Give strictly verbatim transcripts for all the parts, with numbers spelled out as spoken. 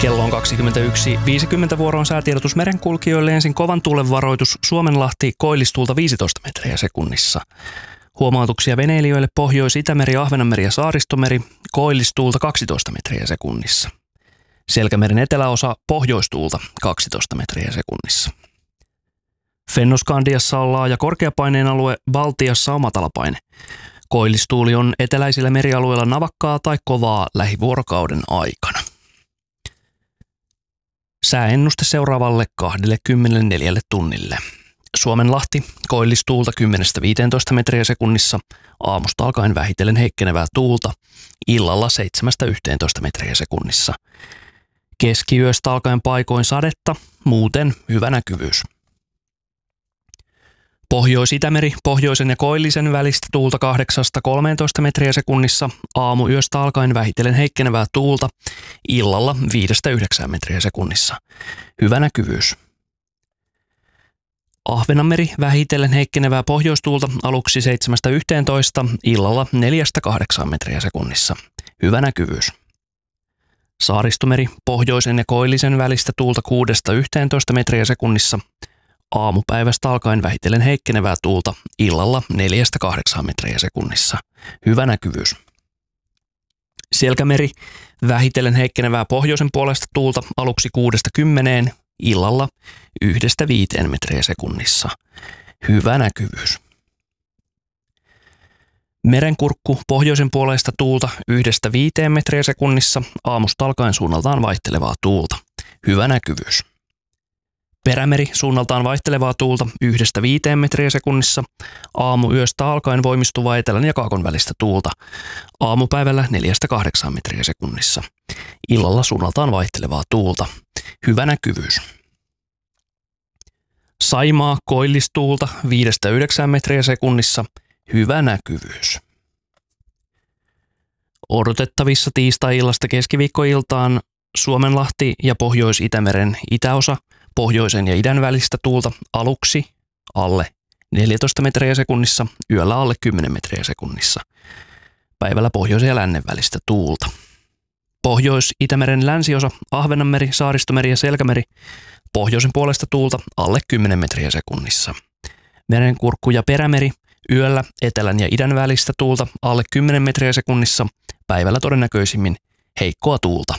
Kello on kaksikymmentäyksi viisikymmentä, vuoroon säätiedotus merenkulkijoille. Ensin kovan tuulen varoitus Suomenlahti, koillistuulta viisitoista metriä sekunnissa. Huomautuksia veneilijöille Pohjois-Itämeri, Ahvenanmeri ja Saaristomeri, koillistuulta kaksitoista metriä sekunnissa. Selkämeren eteläosa pohjoistuulta kaksitoista metriä sekunnissa. Fennoskandiassa on laaja korkeapaineen alue, Baltiassa on matalapaine. Koillistuuli on eteläisillä merialueilla navakkaa tai kovaa lähivuorokauden aikana. Sääennuste seuraavalle kaksikymmentäneljä tunnille. Suomenlahti, koillistuulta kymmenestä viiteentoista metriä sekunnissa, aamusta alkaen vähitellen heikkenevää tuulta, illalla seitsemästä yhteentoista metriä sekunnissa. Keskiyöstä alkaen paikoin sadetta, muuten hyvä näkyvyys. Pohjois-Itämeri, pohjoisen ja koillisen välistä tuulta kahdeksasta kolmeentoista metriä sekunnissa, aamuyöstä alkaen vähitellen heikkenevää tuulta, illalla viidestä yhdeksään metriä sekunnissa. Hyvä näkyvyys. Ahvenanmeri, vähitellen heikkenevää pohjoistuulta, aluksi seitsemästä yhteentoista, illalla neljästä kahdeksaan metriä sekunnissa. Hyvä näkyvyys. Saaristomeri, pohjoisen ja koillisen välistä tuulta kuudesta yhteentoista metriä sekunnissa, aamupäivästä alkaen vähitellen heikkenevää tuulta, illalla neljästä kahdeksaan metriä sekunnissa. Hyvä näkyvyys. Selkämeri, vähitellen heikkenevää pohjoisen puolesta tuulta, aluksi kuudesta kymmeneen, illalla yhdestä viiteen metriä sekunnissa. Hyvä näkyvyys. Merenkurkku, pohjoisen puolesta tuulta yhdestä viiteen metriä sekunnissa, aamusta alkaen suunnaltaan vaihtelevaa tuulta. Hyvä näkyvyys. Perämeri, suunnaltaan vaihtelevaa tuulta yhdestä viiteen metriä sekunnissa, aamuyöstä alkaen voimistuvaa etelän ja kaakon välistä tuulta, aamupäivällä neljästä kahdeksaan metriä sekunnissa, illalla suunnaltaan vaihtelevaa tuulta. Hyvä näkyvyys. Saimaa, koillistuulta viidestä yhdeksään metriä sekunnissa, hyvä näkyvyys. Odotettavissa tiistai-illasta keskiviikkoiltaan Suomenlahti ja Pohjois-Itämeren itäosa, pohjoisen ja idän välistä tuulta aluksi alle neljätoista metriä sekunnissa, yöllä alle kymmenen metriä sekunnissa. Päivällä pohjoisen ja lännen välistä tuulta. Pohjois-Itämeren länsiosa, Ahvenanmeri, Saaristomeri ja Selkämeri, pohjoisen puolesta tuulta alle kymmenen metriä sekunnissa. Merenkurkku ja Perämeri, yöllä etelän ja idän välistä tuulta alle kymmenen metriä sekunnissa, päivällä todennäköisimmin heikkoa tuulta.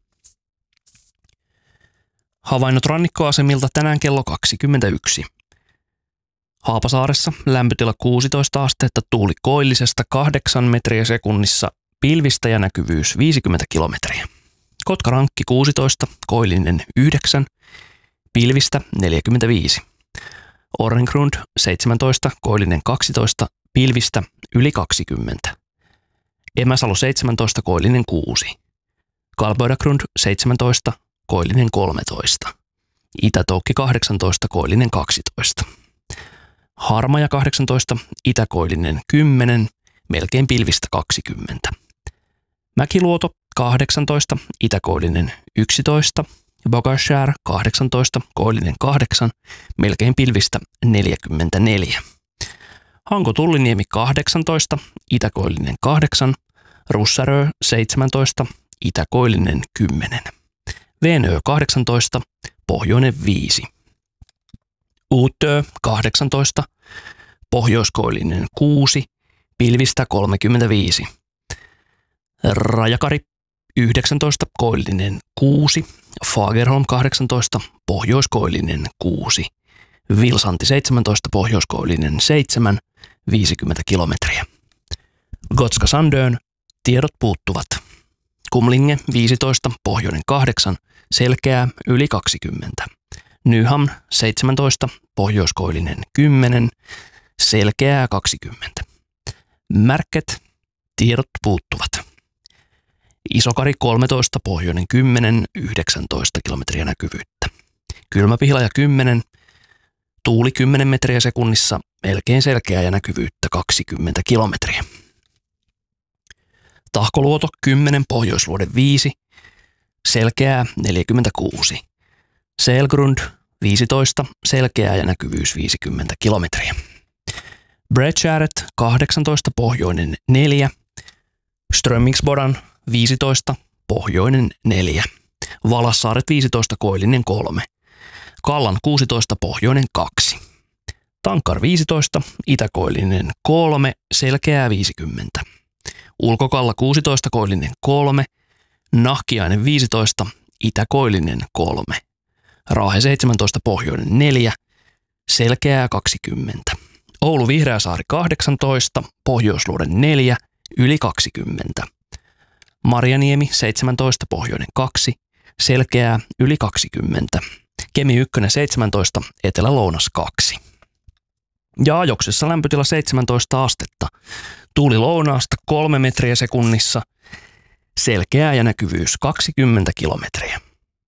Havainnot rannikkoasemilta tänään kello kaksikymmentäyksi. Haapasaaressa lämpötila kuusitoista astetta, tuuli koillisesta kahdeksan metriä sekunnissa, pilvistä ja näkyvyys viisikymmentä kilometriä. Kotkarankki kuusitoista, koillinen yhdeksän, pilvistä neljäkymmentäviisi. Orrengrund seitsemäntoista, koillinen kaksitoista, pilvistä yli kaksikymmentä. Emäsalo seitsemäntoista, koillinen kuusi. Kalboidagrund seitsemäntoista, koillinen kolmetoista. Itätoukki kahdeksantoista, koillinen kaksitoista. Harmaja kahdeksantoista, itäkoillinen kymmenen, melkein pilvistä kaksikymmentä. Mäkiluoto kahdeksantoista, itäkoillinen yksitoista. Bogashär kahdeksantoista, koillinen kahdeksan, melkein pilvistä neljäkymmentäneljä. Hanko-Tulliniemi kahdeksantoista, itäkoillinen kahdeksan. Russarö seitsemäntoista, itäkoillinen kymmenen. Venö kahdeksantoista, pohjoinen viisi. Uutö kahdeksantoista, pohjoiskoillinen kuusi, pilvistä kolmekymmentäviisi. Rajakari yhdeksäntoista, koillinen kuusi. Fagerholm kahdeksantoista, pohjoiskoillinen kuusi. Vilsanti seitsemäntoista, pohjoiskoillinen seitsemän, viisikymmentä kilometriä. Gotska Sandön, tiedot puuttuvat. Kumlinge viisitoista, pohjoinen kahdeksan, selkeää yli kaksikymmentä. Nyhamn seitsemäntoista, pohjoiskoillinen kymmenen, selkeää kaksikymmentä. Märket, tiedot puuttuvat. Isokari kolmetoista, pohjoinen kymmenen, yhdeksäntoista kilometriä näkyvyyttä. Kylmäpihlaja kymmenen, tuuli kymmenen metriä sekunnissa, melkein selkeää ja näkyvyyttä kaksikymmentä kilometriä. Tahkoluoto kymmenen, pohjoisluode viisi, selkeää neljäkymmentäkuusi. Selgrund viisitoista, selkeää ja näkyvyys viisikymmentä kilometriä. Bredskäret kahdeksantoista, pohjoinen neljä. Strömmingsbodan viisitoista, pohjoinen neljä. Valassaaret viisitoista, Koillinen kolme. Kallan kuusitoista, Pohjoinen kaksi. Tankar viisitoista, Itä-Koillinen kolme, Selkeää viisikymmentä. Ulkokalla kuusitoista, Koillinen kolme. Nahkiainen viisitoista, Itä-Koillinen kolme. Raahe seitsemäntoista, Pohjoinen neljä, Selkeää kaksikymmentä. Oulu Vihreäsaari kahdeksantoista, Pohjoisluoden neljä, Yli kaksikymmentä. Marjaniemi seitsemäntoista, Pohjoinen kaksi, Selkeää Yli kaksikymmentä. Kemi yksi seitsemäntoista, Etelä-Lounas kaksi. Ja Ajoksessa lämpötila seitsemäntoista astetta. Tuuli lounaasta kolme metriä sekunnissa. Selkeää ja näkyvyys kaksikymmentä kilometriä.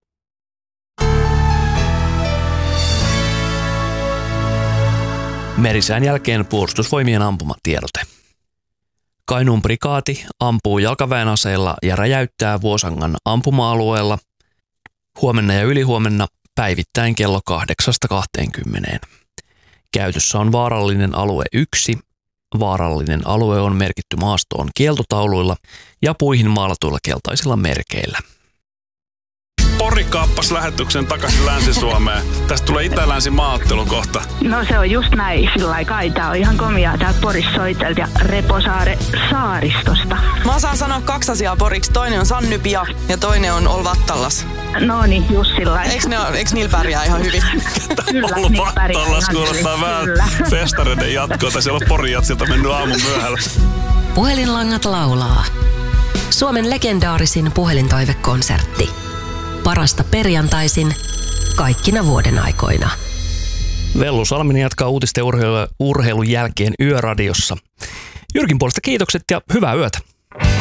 Merisään jälkeen Puolustusvoimien ampumatiedote. Kainuun prikaati ampuu jalkaväen aseella ja räjäyttää Vuosangan ampuma-alueella huomenna ja ylihuomenna päivittäin kello kahdeksasta kahteenkymmeneen. Käytössä on vaarallinen alue yksi. Vaarallinen alue on merkitty maastoon kieltotauluilla ja puihin maalatuilla keltaisilla merkeillä. Pori kaappasi lähetyksen takaisin Länsi-Suomeen. Tästä tulee itä-länsi maaottelu kohta. No se on just näin, sillä kai tää on ihan komiaa täältä Porissa soitelta ja Reposaare saaristosta. Mä osaan sanoa kaksi asiaa poriksi. Toinen on Sannypia ja toinen on Olvattallas. No niin, just sillä Eiks, ne, eiks niillä pärjää ihan hyvin? Kyllä, Olvattallas kuulostaa vähän festareiden jatkoa. Siellä on Porin jatsilta mennyt aamun myöhällä. Puhelinlangat laulaa. Suomen legendaarisin puhelintoivekonsertti. Parasta perjantaisin kaikkina vuoden aikoina. Vellu Salminen jatkaa uutisten urheilu, urheilun jälkeen Yöradiossa. Jyrkin puolesta kiitokset ja hyvää yötä.